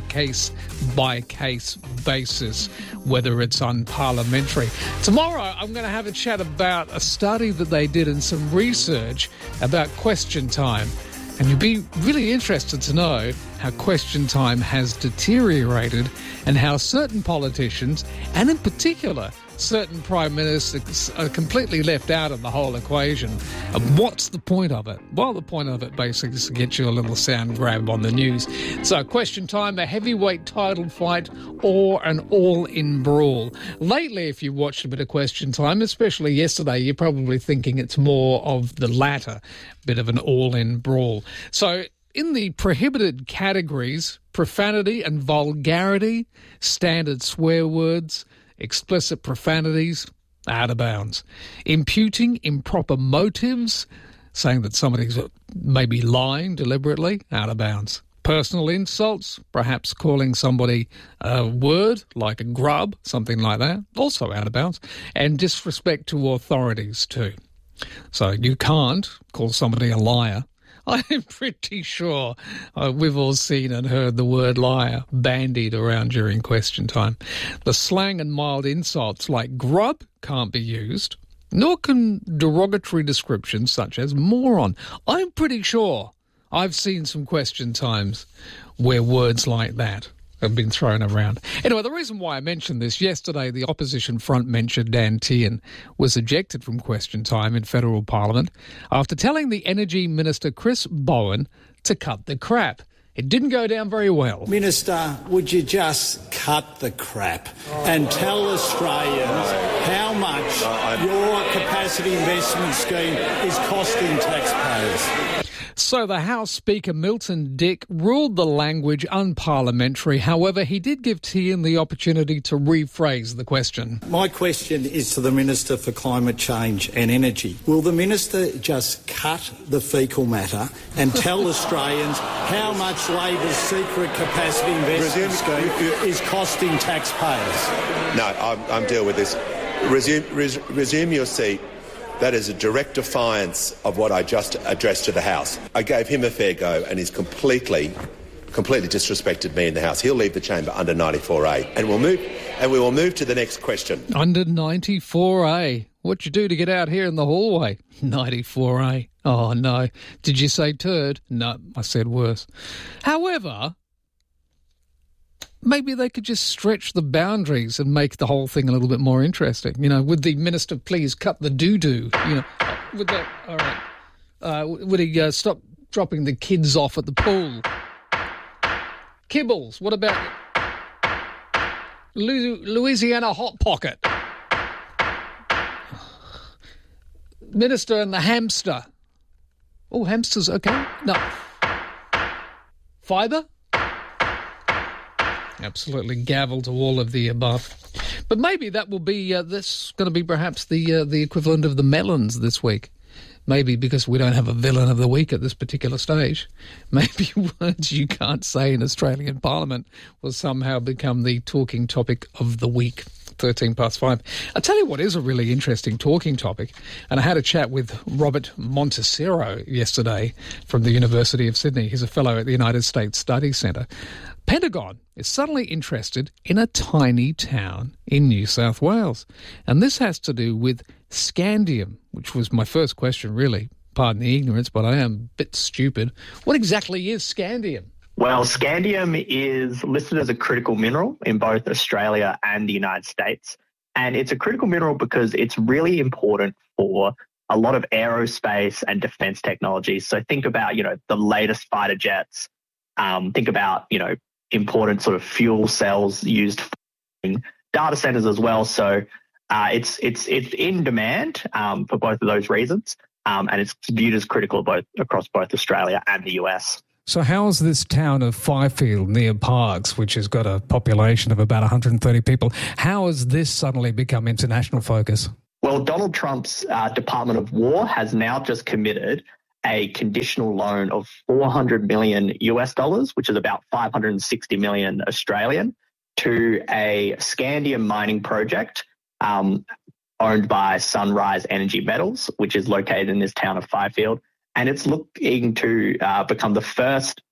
case-by-case basis whether it's unparliamentary. Tomorrow I'm going to have a chat about a study that they did and some research about question time. And you'll be really interested to know how question time has deteriorated and how certain politicians, and in particular certain prime ministers, are completely left out of the whole equation. And what's the point of it? Well, the point of it basically is to get you a little sound grab on the news. So question time, a heavyweight title fight or an all-in brawl. Lately, if you watched a bit of question time, especially yesterday, you're probably thinking it's more of the latter, bit of an all-in brawl. So in the prohibited categories, profanity and vulgarity, standard swear words, explicit profanities, out of bounds. Imputing improper motives, saying that somebody's maybe lying deliberately, out of bounds. Personal insults, perhaps calling somebody a word like a grub, something like that, also out of bounds. And disrespect to authorities too. So you can't call somebody a liar. I'm pretty sure we've all seen and heard the word liar bandied around during question time. The slang and mild insults like grub can't be used, nor can derogatory descriptions such as moron. I'm pretty sure I've seen some question times where words like that have been thrown around. Anyway, the reason why I mentioned this, yesterday the opposition frontbencher Dan Tehan was ejected from question time in federal parliament after telling the Energy Minister Chris Bowen to cut the crap. It didn't go down very well. Minister, would you just cut the crap and tell Australians how much your capacity investment scheme is costing taxpayers? So the House Speaker Milton Dick ruled the language unparliamentary. However, he did give Tehan the opportunity to rephrase the question. My question is to the Minister for Climate Change and Energy. Will the Minister just cut the faecal matter and tell Australians how much Labor's secret capacity investment scheme is costing taxpayers? No, I'm dealing with this. Resume your seat. That is a direct defiance of what I just addressed to the House. I gave him a fair go and he's completely disrespected me in the House. He'll leave the chamber under 94A and we will move to the next question. Under 94A. What'd you do to get out here in the hallway? 94A. Oh, no. Did you say turd? No, I said worse. However, maybe they could just stretch the boundaries and make the whole thing a little bit more interesting. You know, would the minister please cut the doo-doo? You know, would that, all right. Would he stop dropping the kids off at the pool? Kibbles, what about Louisiana Hot Pocket? Minister and the hamster. Oh, hamsters, okay. No. Fibre? Absolutely gavel to all of the above. But maybe that will be, this going to be perhaps the equivalent of the melons this week. Maybe because we don't have a villain of the week at this particular stage. Maybe words you can't say in Australian Parliament will somehow become the talking topic of the week. 5:13. I'll tell you what is a really interesting talking topic, and I had a chat with Robert Montecero yesterday from the University of Sydney. He's a fellow at the United States Study Centre. Pentagon is suddenly interested in a tiny town in New South Wales. And this has to do with scandium, which was my first question, really. Pardon the ignorance, but I am a bit stupid. What exactly is scandium? Well, scandium is listed as a critical mineral in both Australia and the United States. And it's a critical mineral because it's really important for a lot of aerospace and defense technologies. So think about, the latest fighter jets. Think about, important sort of fuel cells used for data centers as well. So it's in demand for both of those reasons. And it's viewed as critical across both Australia and the US. So how has this town of Fifield near Parkes, which has got a population of about 130 people, how has this suddenly become international focus? Well, Donald Trump's Department of War has now just committed a conditional loan of $400 million US dollars, which is about 560 million Australian, to a scandium mining project owned by Sunrise Energy Metals, which is located in this town of Fifield. And it's looking to become the first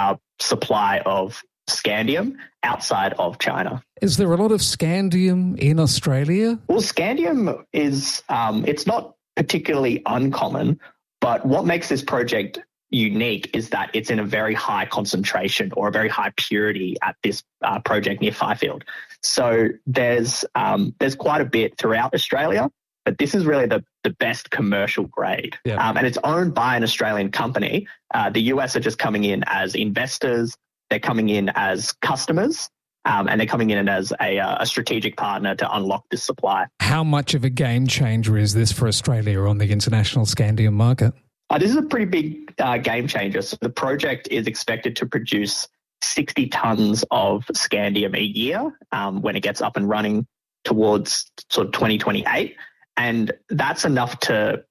supply of scandium outside of China. Is there a lot of scandium in Australia? Well, scandium is, it's not particularly uncommon, but what makes this project unique is that it's in a very high concentration or a very high purity at this project near Fifield. So there's quite a bit throughout Australia, but this is really the best commercial grade. Yeah. And it's owned by an Australian company. The US are just coming in as investors. They're coming in as customers. And they're coming in as a strategic partner to unlock this supply. How much of a game changer is this for Australia on the international scandium market? This is a pretty big game changer. So the project is expected to produce 60 tons of scandium a year when it gets up and running towards sort of 2028. And that's enough to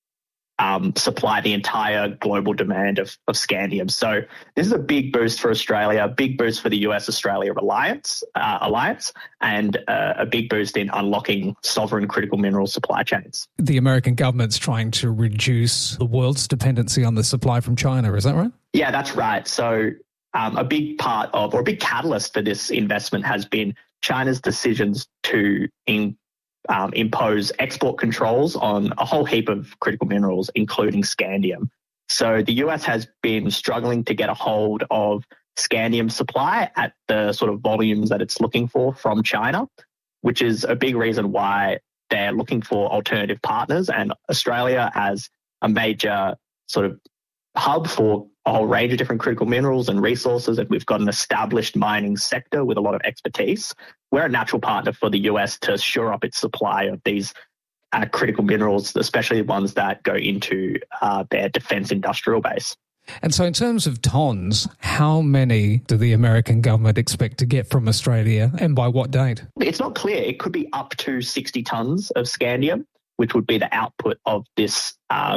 supply the entire global demand of scandium. So this is a big boost for Australia, a big boost for the US-Australia alliance, and a big boost in unlocking sovereign critical mineral supply chains. The American government's trying to reduce the world's dependency on the supply from China, is that right? Yeah, that's right. So a big part of, or a big catalyst for this investment has been China's decisions to impose export controls on a whole heap of critical minerals, including scandium. So the US has been struggling to get a hold of scandium supply at the sort of volumes that it's looking for from China, which is a big reason why they're looking for alternative partners. And Australia, as a major sort of hub for a whole range of different critical minerals and resources, and we've got an established mining sector with a lot of expertise, we're a natural partner for the US to shore up its supply of these critical minerals, especially ones that go into their defense industrial base. And so in terms of tons, how many do the American government expect to get from Australia and by what date? It's not clear. It could be up to 60 tons of scandium, which would be the output of this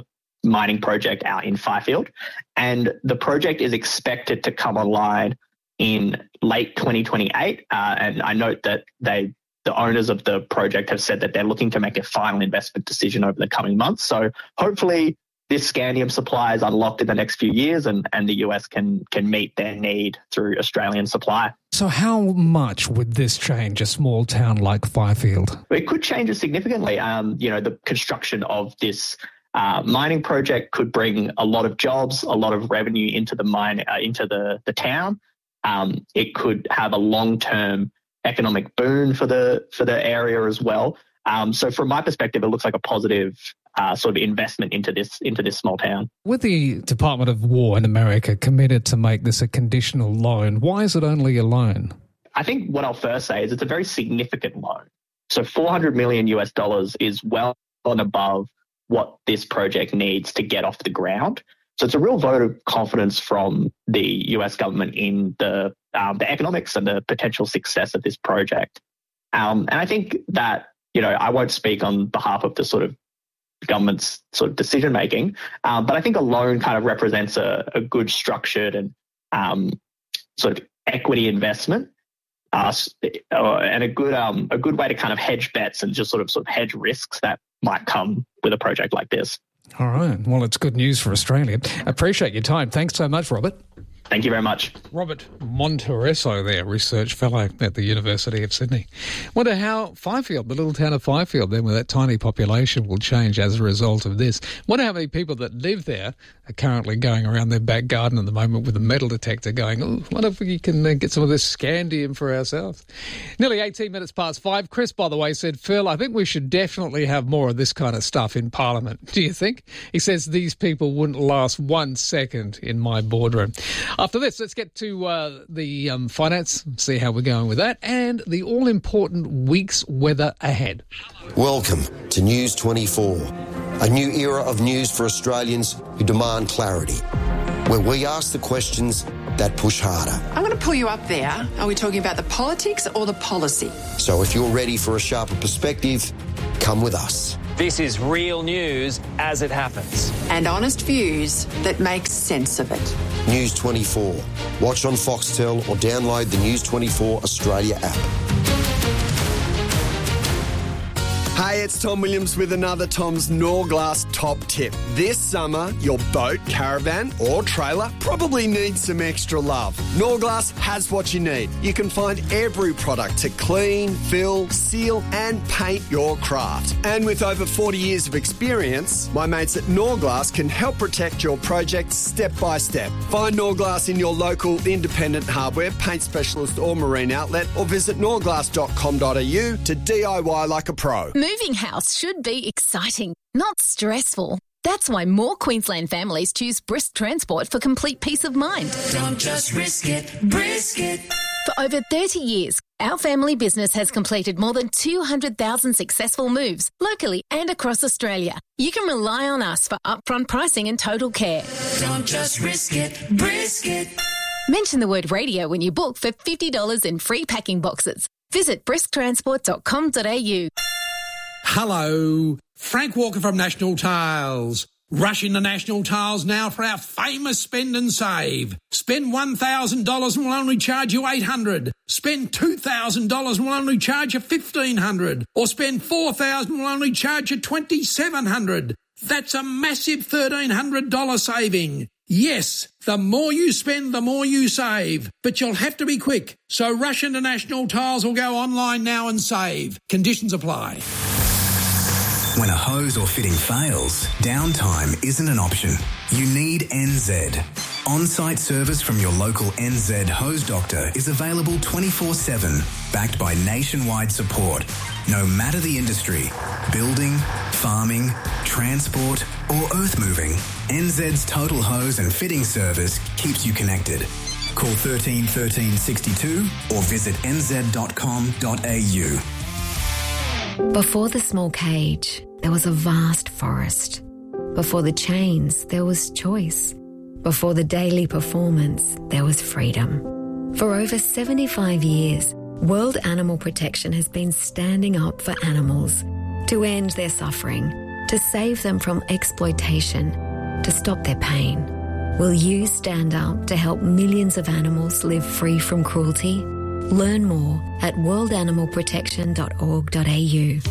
mining project out in Fifield. And the project is expected to come online in late 2028. And I note that the owners of the project have said that they're looking to make a final investment decision over the coming months. So hopefully this scandium supply is unlocked in the next few years and the US can meet their need through Australian supply. So how much would this change a small town like Fifield? It could change it significantly. The construction of this mining project could bring a lot of jobs, a lot of revenue into the mine, into the town. It could have a long-term economic boon for the area as well. So from my perspective, it looks like a positive sort of investment into this small town. With the Department of War in America committed to make this a conditional loan, why is it only a loan? I think what I'll first say is it's a very significant loan. So $400 million US dollars is well and above what this project needs to get off the ground. So it's a real vote of confidence from the US government in the economics and the potential success of this project. And I think that, I won't speak on behalf of the sort of government's sort of decision making, but I think a loan kind of represents a good structured and sort of equity investment, and a good way to kind of hedge bets and just sort of hedge risks that might come with a project like this. All right. Well, it's good news for Australia. Appreciate your time. Thanks so much, Robert. Thank you very much. Robert Monteresso there, research fellow at the University of Sydney. Wonder how Fifield, the little town of Fifield, then with that tiny population, will change as a result of this. Wonder how many people that live there are currently going around their back garden at the moment with a metal detector going, oh, what if we can get some of this scandium for ourselves? Nearly 18 minutes past 5. Chris, by the way, said, Phil, I think we should definitely have more of this kind of stuff in Parliament. Do you think? He says these people wouldn't last 1 second in my boardroom. After this, let's get to the finance, see how we're going with that, and the all-important week's weather ahead. Welcome to News 24, a new era of news for Australians who demand clarity, where we ask the questions that push harder. I'm going to pull you up there. Are we talking about the politics or the policy? So if you're ready for a sharper perspective, come with us. This is real news as it happens. And honest views that make sense of it. News 24. Watch on Foxtel or download the News 24 Australia app. Hey, it's Tom Williams with another Tom's Norglass top tip. This summer, your boat, caravan or trailer probably needs some extra love. Norglass has what you need. You can find every product to clean, fill, seal and paint your craft. And with over 40 years of experience, my mates at Norglass can help protect your project step by step. Find Norglass in your local independent hardware, paint specialist or marine outlet, or visit norglass.com.au to DIY like a pro. Moving house should be exciting, not stressful. That's why more Queensland families choose Brisk Transport for complete peace of mind. Don't just risk it, brisk it. For over 30 years, our family business has completed more than 200,000 successful moves locally and across Australia. You can rely on us for upfront pricing and total care. Don't just risk it, brisk it. Mention the word radio when you book for $50 in free packing boxes. Visit brisktransport.com.au. Hello, Frank Walker from National Tiles. Rush into National Tiles now for our famous spend and save. Spend $1,000 and we'll only charge you $800. Spend $2,000 and we'll only charge you $1,500. Or spend $4,000 and we'll only charge you $2,700. That's a massive $1,300 saving. Yes, the more you spend, the more you save. But you'll have to be quick. So rush into National Tiles or go online now and save. Conditions apply. When a hose or fitting fails, downtime isn't an option. You need NZ. On-site service from your local NZ hose doctor is available 24/7, backed by nationwide support. No matter the industry, building, farming, transport or earth moving, NZ's total hose and fitting service keeps you connected. Call 13 13 62 or visit nz.com.au. Before the small cage, there was a vast forest. Before the chains, there was choice. Before the daily performance, there was freedom. For over 75 years, World Animal Protection has been standing up for animals to end their suffering, to save them from exploitation, to stop their pain. Will you stand up to help millions of animals live free from cruelty? Learn more at worldanimalprotection.org.au.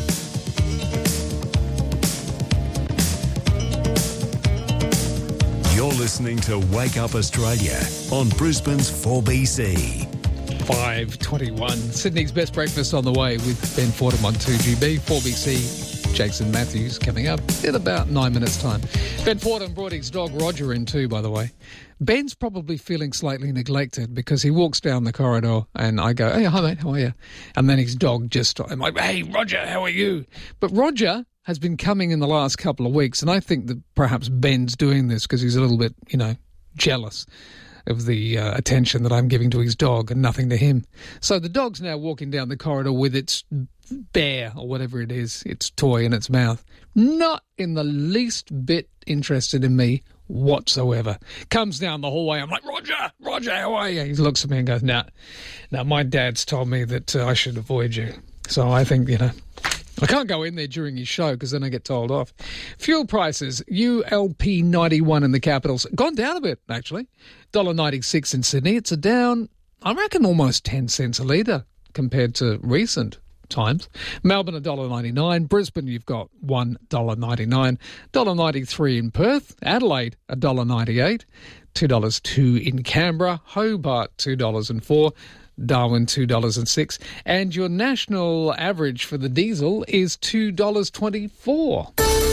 You're listening to Wake Up Australia on Brisbane's 4BC. 5:21. Sydney's best breakfast on the way with Ben Fordham on 2GB. 4BC, Jason Matthews coming up in about 9 minutes' time. Ben Fordham brought his dog Roger in too, by the way. Ben's probably feeling slightly neglected because he walks down the corridor and I go, hey, hi mate, how are you? And then his dog just, I'm like, hey, Roger, how are you? But Roger has been coming in the last couple of weeks, and I think that perhaps Ben's doing this because he's a little bit, jealous of the attention that I'm giving to his dog and nothing to him. So the dog's now walking down the corridor with its bear or whatever it is, its toy in its mouth, not in the least bit interested in me whatsoever. Comes down the hallway, I'm like, Roger, how are you? He looks at me and goes, nah, my dad's told me that I should avoid you. So I think, I can't go in there during his show because then I get told off. Fuel prices, ULP 91 in the capitals, gone down a bit, actually. $1.96 in Sydney. It's down, I reckon, almost 10 cents a litre compared to recent times. Melbourne, $1.99. Brisbane, you've got $1.99. $1.93 in Perth. Adelaide, $1.98. $2.02 in Canberra. Hobart, $2.04. Darwin, $2.06. And your national average for the diesel is $2.24.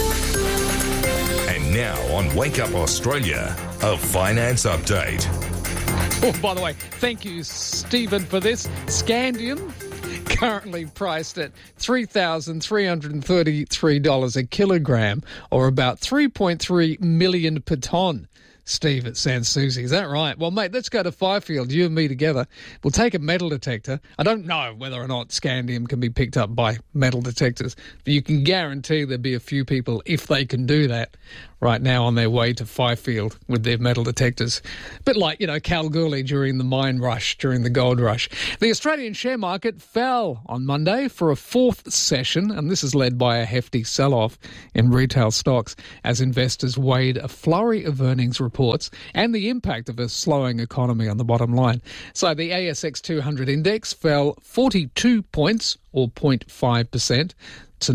And now on Wake Up Australia, a finance update. Oh, by the way, thank you, Stephen, for this. Scandium, currently priced at $3,333 a kilogram, or about 3.3 million per tonne. Steve at Sans Souci. Is that right? Well, mate, let's go to Fifield, you and me together. We'll take a metal detector. I don't know whether or not scandium can be picked up by metal detectors, but you can guarantee there'll be a few people, if they can do that, right now on their way to Fifield with their metal detectors. A bit like, Kalgoorlie during the mine rush, during the gold rush. The Australian share market fell on Monday for a fourth session, and this is led by a hefty sell-off in retail stocks as investors weighed a flurry of earnings reports and the impact of a slowing economy on the bottom line. So the ASX 200 index fell 42 points, or 0.5%, to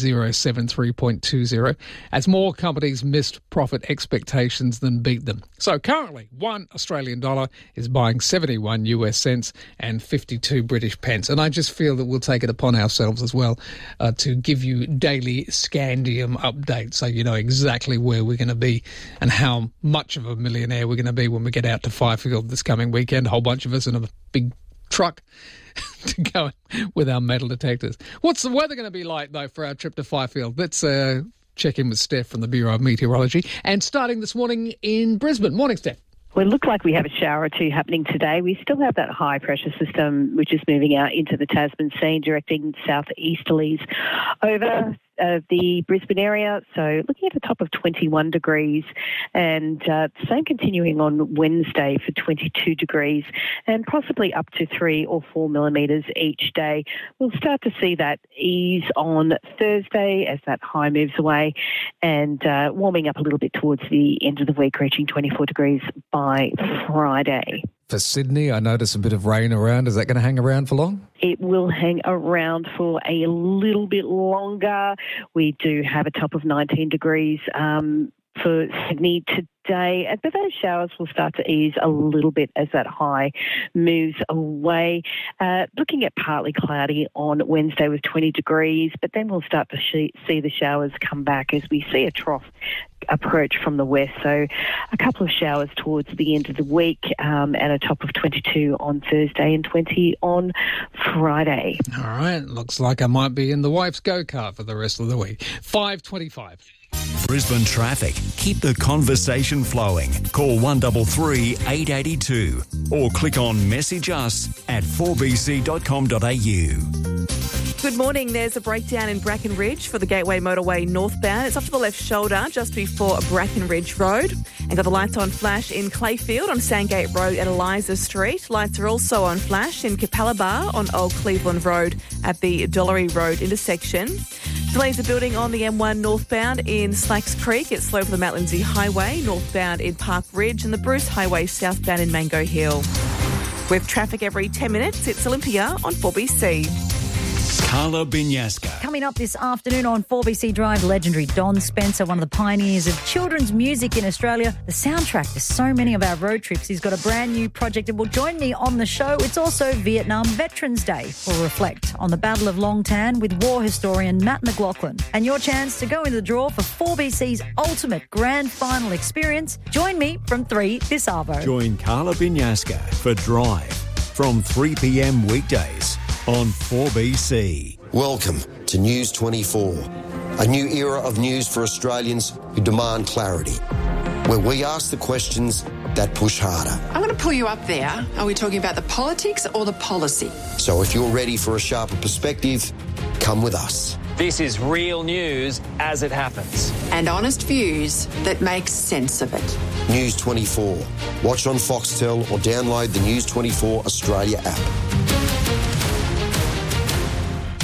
9073.20, as more companies missed profit expectations than beat them. So currently, $1 Australian is buying 71 US cents and 52 British pence. And I just feel that we'll take it upon ourselves as well to give you daily Scandium updates, so you know exactly where we're going to be and how much of a millionaire we're going to be when we get out to Fifield this coming weekend. A whole bunch of us in a big truck to go with our metal detectors. What's the weather going to be like, though, for our trip to Fifield? Let's check in with Steph from the Bureau of Meteorology. And starting this morning in Brisbane. Morning, Steph. Well, it looked like we have a shower or two happening today. We still have that high pressure system which is moving out into the Tasman Sea, directing southeasterlies over the Brisbane area. So looking at a top of 21 degrees, and same continuing on Wednesday for 22 degrees and possibly up to 3 or 4 millimetres each day. We'll start to see that ease on Thursday as that high moves away, and warming up a little bit towards the end of the week, reaching 24 degrees by Friday. For Sydney, I notice a bit of rain around. Is that going to hang around for long? It will hang around for a little bit longer. We do have a top of 19 degrees for Sydney today, but those showers will start to ease a little bit as that high moves away. Looking at partly cloudy on Wednesday with 20 degrees, but then we'll start to see the showers come back as we see a trough approach from the west. So a couple of showers towards the end of the week, and a top of 22 on Thursday and 20 on Friday. All right. Looks like I might be in the wife's go-kart for the rest of the week. 5:25. Brisbane traffic. Keep the conversation flowing. Call 133 882 or click on message us at 4bc.com.au. Good morning. There's a breakdown in Bracken Ridge for the Gateway Motorway northbound. It's off to the left shoulder just before Bracken Ridge Road. And got the lights on flash in Clayfield on Sandgate Road at Eliza Street. Lights are also on flash in Capalaba on Old Cleveland Road at the Dollery Road intersection. Delays are building on the M1 northbound in Slacks Creek. It's slow for the Mount Lindesay Highway, northbound in Park Ridge, and the Bruce Highway southbound in Mango Hill. With traffic every 10 minutes, it's Olympia on 4BC. Carla Binyaska. Coming up this afternoon on 4BC Drive, legendary Don Spencer, one of the pioneers of children's music in Australia, the soundtrack to so many of our road trips. He's got a brand new project and will join me on the show. It's also Vietnam Veterans Day. We'll reflect on the Battle of Long Tan with war historian Matt McLaughlin. And your chance to go in the draw for 4BC's ultimate grand final experience. Join me from 3 this arvo. Join Carla Binyaska for Drive from 3 p.m. weekdays on 4BC. Welcome to News 24, a new era of news for Australians who demand clarity, where we ask the questions that push harder. I'm going to pull you up there. Are we talking about the politics or the policy? So if you're ready for a sharper perspective, come with us. This is real news as it happens. And honest views that make sense of it. News 24. Watch on Foxtel or download the News 24 Australia app.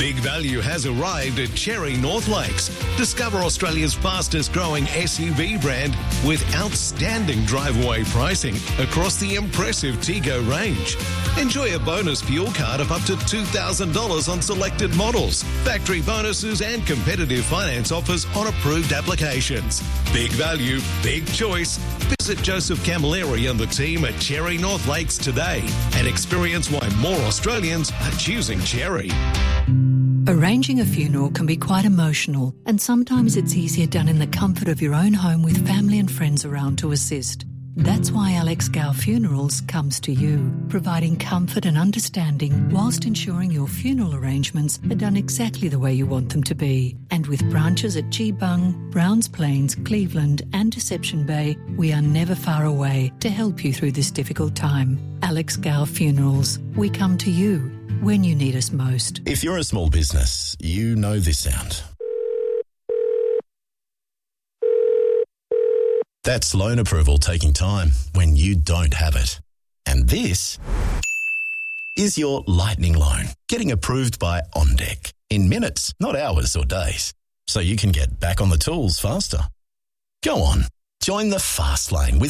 Big value has arrived at Cherry North Lakes. Discover Australia's fastest growing SUV brand with outstanding drive-away pricing across the impressive Tego range. Enjoy a bonus fuel card of up to $2,000 on selected models, factory bonuses and competitive finance offers on approved applications. Big value, big choice. Visit Joseph Camilleri and the team at Cherry North Lakes today and experience why more Australians are choosing Cherry. Arranging a funeral can be quite emotional, and sometimes it's easier done in the comfort of your own home with family and friends around to assist. That's why Alex Gow Funerals comes to you, providing comfort and understanding whilst ensuring your funeral arrangements are done exactly the way you want them to be. And with branches at Geebung, Browns Plains, Cleveland and Deception Bay, we are never far away to help you through this difficult time. Alex Gow Funerals, we come to you when you need us most. If you're a small business, you know this sound. That's loan approval taking time when you don't have it. And this is your lightning loan getting approved by OnDeck in minutes, not hours or days, so you can get back on the tools faster. Go on, join the fast lane with